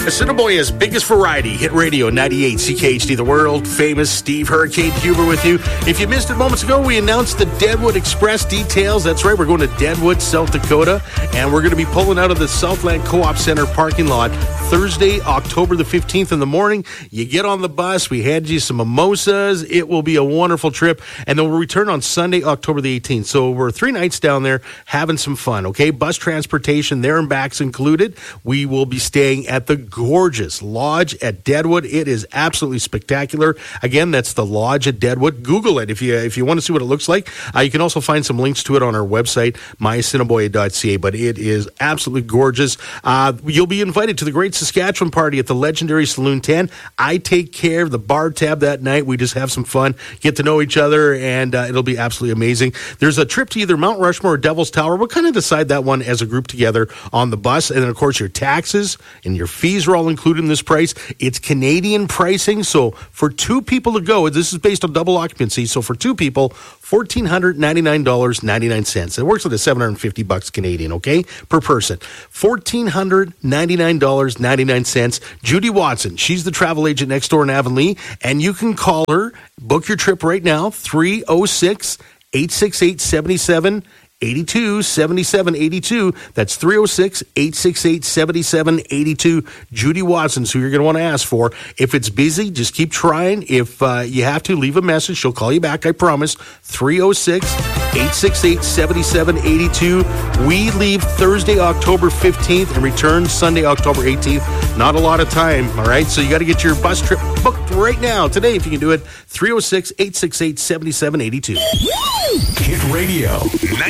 Assiniboia's biggest variety, Hit Radio 98 CKHD, the world famous Steve Hurricane Huber with you. If you missed it moments ago, we announced the Deadwood Express details. That's right, we're going to Deadwood, South Dakota, and we're going to be pulling out of the Southland Co-op Center parking lot Thursday, October the 15th in the morning. You get on the bus, we hand you some mimosas. It will be a wonderful trip, and then we'll return on Sunday, October the 18th. So we're 3 nights down there having some fun, okay? Bus transportation there and back's included. We will be staying at the gorgeous Lodge at Deadwood. It is absolutely spectacular. Again, that's the Lodge at Deadwood. Google it if you want to see what it looks like. You can also find some links to it on our website, myassiniboia.ca, but it is absolutely gorgeous. You'll be invited to the Great Saskatchewan Party at the legendary Saloon 10. I take care of the bar tab that night. We just have some fun, get to know each other, and it'll be absolutely amazing. There's a trip to either Mount Rushmore or Devil's Tower. We'll kind of decide that one as a group together on the bus, and then, of course, your taxes and your fees are all included in this price. It's Canadian pricing, so for 2 people to go, this is based on double occupancy, so for 2 people, $1,499.99. It works out at $750 Canadian, okay, per person. $1,499.99. Judy Watson, she's the travel agent next door in Avonlea, and you can call her, book your trip right now, 306-868-7782, 7782. That's 306-868-7782. Judy Watson's who you're going to want to ask for. If it's busy, just keep trying. If you have to, leave a message. She'll call you back, I promise. 306-868-7782. We leave Thursday, October 15th and return Sunday, October 18th. Not a lot of time, all right? So you got to get your bus trip booked right now. Today, if you can do it, 306-868-7782. Hit Radio.